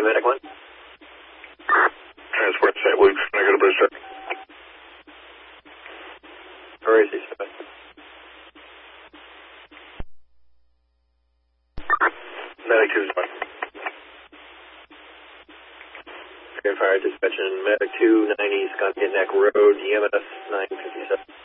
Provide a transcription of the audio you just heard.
Medic 1. Transport St. Luke's, negative booster. Where is he, sir? Medic 2's fine. Fire dispatch and Medic 2, 90 Sconset Neck Road, EMS 957.